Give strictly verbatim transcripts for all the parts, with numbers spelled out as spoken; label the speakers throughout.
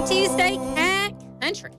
Speaker 1: Tuesday at Country.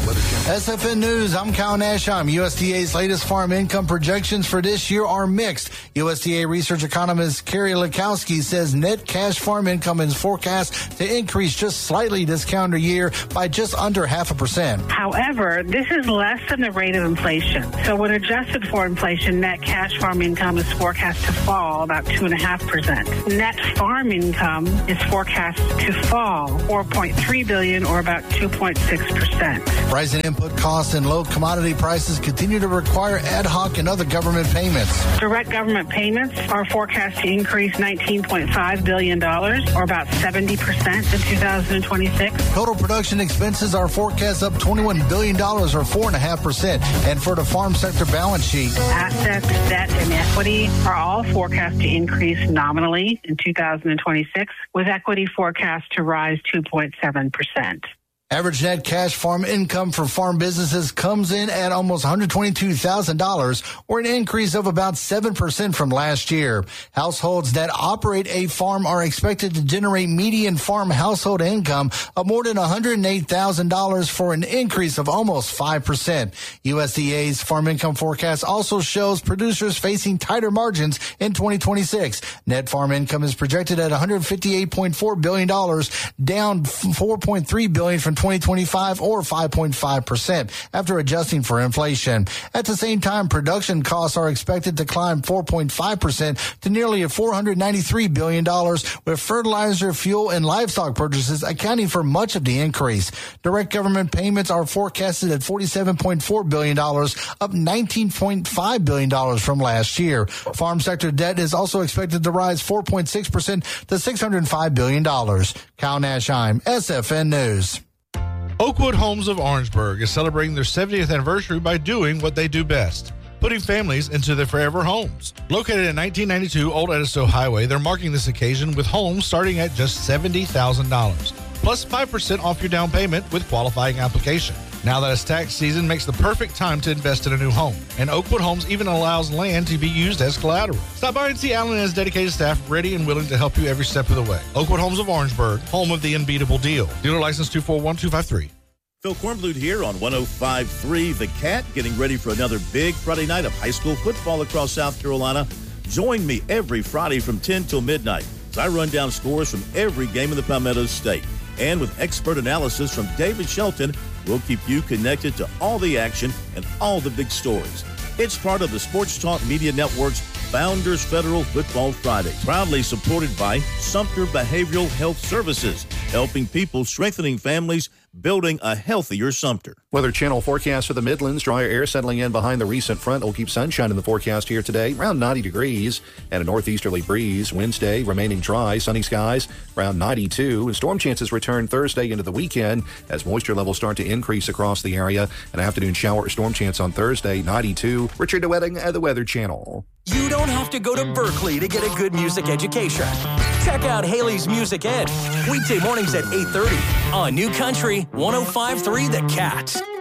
Speaker 2: S F N News, I'm Kyle Nashheim. U S D A's latest farm income projections for this year are mixed. U S D A research economist Carrie Lukowski says net cash farm income is forecast to increase just slightly this calendar year by just under half a percent.
Speaker 3: However, this is less than the rate of inflation. So when adjusted for inflation, net cash farm income is forecast to fall about two point five percent. Net farm income is forecast to fall four point three billion dollars or about two point six percent.
Speaker 2: Rising input costs and low commodity prices continue to require ad hoc and other government payments.
Speaker 3: Direct government payments are forecast to increase nineteen point five billion dollars or about seventy percent in two thousand twenty-six.
Speaker 2: Total production expenses are forecast up twenty-one billion dollars or four point five percent. And for the farm sector balance sheet,
Speaker 3: assets, debt, and equity are all forecast to increase nominally in two thousand twenty-six, with equity forecast to rise two point seven percent.
Speaker 2: Average net cash farm income for farm businesses comes in at almost one hundred twenty-two thousand dollars, or an increase of about seven percent from last year. Households that operate a farm are expected to generate median farm household income of more than one hundred eight thousand dollars, for an increase of almost five percent. U S D A's farm income forecast also shows producers facing tighter margins in twenty twenty-six. Net farm income is projected at one hundred fifty-eight point four billion dollars, down four point three billion dollars from twenty twenty-five, or five point five percent after adjusting for inflation. At the same time, production costs are expected to climb four point five percent to nearly four hundred ninety-three billion dollars, with fertilizer, fuel, and livestock purchases accounting for much of the increase. Direct government payments are forecasted at forty-seven point four billion dollars, up nineteen point five billion dollars from last year. Farm sector debt is also expected to rise four point six percent to six hundred five billion dollars. Kyle Nashheim, S F N News.
Speaker 4: Oakwood Homes of Orangeburg is celebrating their seventieth anniversary by doing what they do best, putting families into their forever homes. Located at nineteen ninety-two Old Edisto Highway, they're marking this occasion with homes starting at just seventy thousand dollars, plus five percent off your down payment with qualifying application. Now that it's tax season makes the perfect time to invest in a new home, and Oakwood Homes even allows land to be used as collateral. Stop by and see Alan and his dedicated staff ready and willing to help you every step of the way. Oakwood Homes of Orangeburg, home of the unbeatable deal. Dealer license two four one two five three.
Speaker 5: Phil Kornblut here on one oh five point three The Cat, getting ready for another big Friday night of high school football across South Carolina. Join me every Friday from ten till midnight as I run down scores from every game in the Palmetto State. And with expert analysis from David Shelton, we'll keep you connected to all the action and all the big stories. It's part of the Sports Talk Media Network's Founders Federal Football Friday, proudly supported by Sumter Behavioral Health Services, helping people, strengthening families, building a healthier Sumter.
Speaker 6: Weather Channel forecast for the Midlands. Drier air settling in behind the recent front will keep sunshine in the forecast here today, around ninety degrees, and a northeasterly breeze. Wednesday, remaining dry, sunny skies, around ninety-two. And storm chances return Thursday into the weekend as moisture levels start to increase across the area. An afternoon shower or storm chance on Thursday, ninety-two. Richard DeWetting at the Weather Channel.
Speaker 7: You don't have to go to Berkeley to get a good music education. Check out Haley's Music Ed, weekday mornings at eight thirty on New Country one oh five point three The Cat.